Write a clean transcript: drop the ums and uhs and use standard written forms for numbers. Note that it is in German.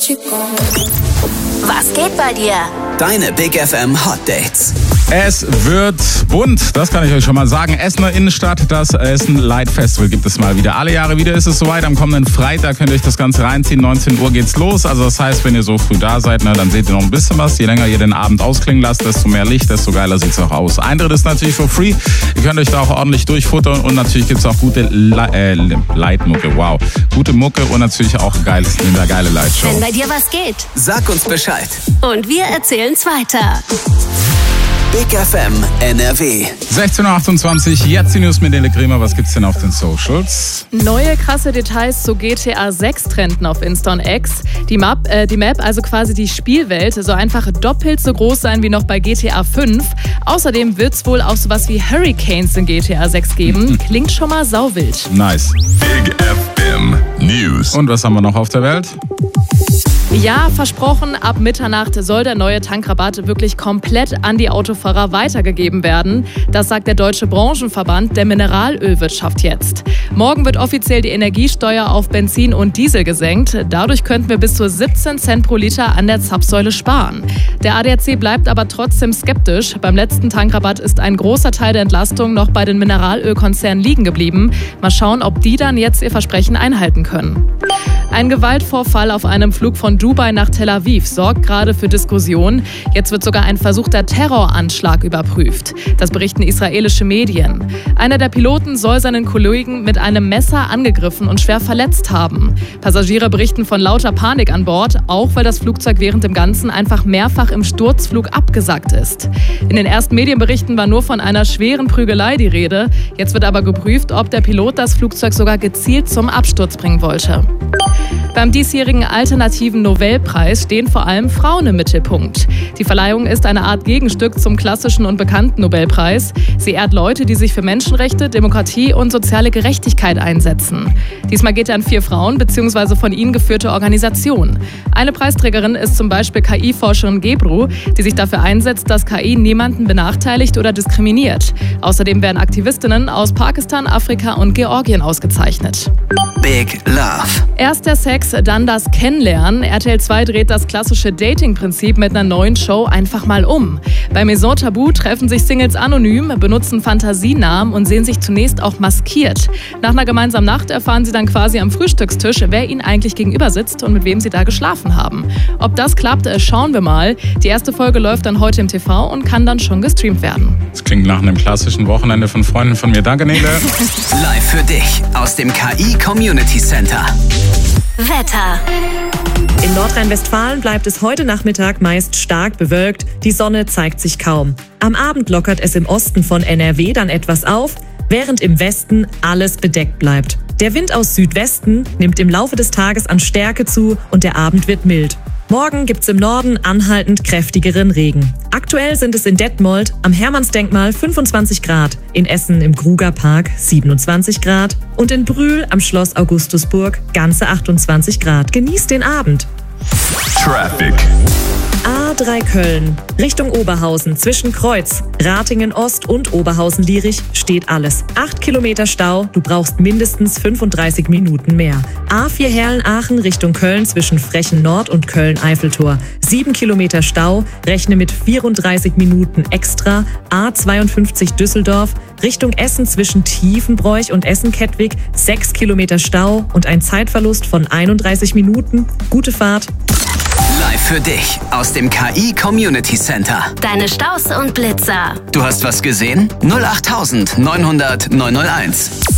Was geht bei dir? Deine Big FM Hot Dates. Es wird bunt, das kann ich euch schon mal sagen. Essener Innenstadt, das Essen Light Festival gibt es mal wieder. Alle Jahre wieder ist es soweit. Am kommenden Freitag könnt ihr euch das Ganze reinziehen. 19 Uhr geht's los. Also das heißt, wenn ihr so früh da seid, dann seht ihr noch ein bisschen was. Je länger ihr den Abend ausklingen lasst, desto mehr Licht, desto geiler sieht's auch aus. Eintritt ist natürlich for free. Ihr könnt euch da auch ordentlich durchfuttern und natürlich gibt's auch gute Lightmucke. Wow. Gute Mucke und natürlich auch eine geile Lightshow. Wenn bei dir was geht, Sag uns Bescheid. und wir erzählen's weiter. Big FM NRW. 16.28 Uhr, jetzt die News mit Nele Kremer. Was gibt's denn auf den Socials? Neue krasse Details zu GTA 6 trenden auf Insta und X. Die Map, also quasi die Spielwelt, soll einfach doppelt so groß sein wie noch bei GTA 5. Außerdem wird's wohl auch sowas wie Hurricanes in GTA 6 geben. Klingt schon mal sauwild. Nice. Big FM News. Und was haben wir noch auf der Welt? Ja, versprochen, ab Mitternacht soll der neue Tankrabatt wirklich komplett an die Autofahrer weitergegeben werden. Das sagt der Deutsche Branchenverband der Mineralölwirtschaft jetzt. Morgen wird offiziell die Energiesteuer auf Benzin und Diesel gesenkt. Dadurch könnten wir bis zu 17 Cent pro Liter an der Zapfsäule sparen. Der ADAC bleibt aber trotzdem skeptisch. Beim letzten Tankrabatt ist ein großer Teil der Entlastung noch bei den Mineralölkonzernen liegen geblieben. Mal schauen, ob die dann jetzt ihr Versprechen einhalten können. Ein Gewaltvorfall auf einem Flug von Dubai nach Tel Aviv sorgt gerade für Diskussionen. Jetzt wird sogar ein versuchter Terroranschlag überprüft. Das berichten israelische Medien. Einer der Piloten soll seinen Kollegen mit einem Messer angegriffen und schwer verletzt haben. Passagiere berichten von lauter Panik an Bord, auch weil das Flugzeug während dem Ganzen einfach mehrfach im Sturzflug abgesackt ist. In den ersten Medienberichten war nur von einer schweren Prügelei die Rede. Jetzt wird aber geprüft, ob der Pilot das Flugzeug sogar gezielt zum Absturz bringen wollte. Beim diesjährigen alternativen Nobelpreis stehen vor allem Frauen im Mittelpunkt. Die Verleihung ist eine Art Gegenstück zum klassischen und bekannten Nobelpreis. Sie ehrt Leute, die sich für Menschenrechte, Demokratie und soziale Gerechtigkeit einsetzen. Diesmal geht er an 4 Frauen bzw. von ihnen geführte Organisationen. Eine Preisträgerin ist zum Beispiel KI-Forscherin Gebru, die sich dafür einsetzt, dass KI niemanden benachteiligt oder diskriminiert. Außerdem werden Aktivistinnen aus Pakistan, Afrika und Georgien ausgezeichnet. Big Love. Erst der Sex, dann das Kennenlernen. RTL 2 dreht das klassische Dating-Prinzip mit einer neuen Show einfach mal um. Bei Maison Tabou treffen sich Singles anonym, benutzen Fantasienamen und sehen sich zunächst auch maskiert. Nach einer gemeinsamen Nacht erfahren sie dann quasi am Frühstückstisch, wer ihnen eigentlich gegenüber sitzt und mit wem sie da geschlafen haben. Ob das klappt, schauen wir mal. Die erste Folge läuft dann heute im TV und kann dann schon gestreamt werden. Das klingt nach einem klassischen Wochenende von Freunden von mir. Danke, Nele. Live für dich aus dem KI Community Center. Wetter. In Nordrhein-Westfalen bleibt es heute Nachmittag meist stark bewölkt. Die Sonne zeigt sich kaum. Am Abend lockert es im Osten von NRW dann etwas auf, während im Westen alles bedeckt bleibt. Der Wind aus Südwesten nimmt im Laufe des Tages an Stärke zu und der Abend wird mild. Morgen gibt's im Norden anhaltend kräftigeren Regen. Aktuell sind es in Detmold am Hermannsdenkmal 25 Grad, in Essen im Krugerpark 27 Grad und in Brühl am Schloss Augustusburg ganze 28 Grad. Genießt den Abend. Traffic. A3 Köln, Richtung Oberhausen, zwischen Kreuz, Ratingen Ost und Oberhausen-Lierich steht alles. 8 Kilometer Stau, du brauchst mindestens 35 Minuten mehr. A4 Herlen-Aachen Richtung Köln zwischen Frechen Nord und Köln-Eiffeltor. 7 Kilometer Stau, rechne mit 34 Minuten extra. A52 Düsseldorf, Richtung Essen zwischen Tiefenbroich und Essen-Kettwig. 6 Kilometer Stau und ein Zeitverlust von 31 Minuten. Gute Fahrt. Live für dich aus dem KI Community Center. Deine Staus und Blitzer. Du hast was gesehen? 08900 901.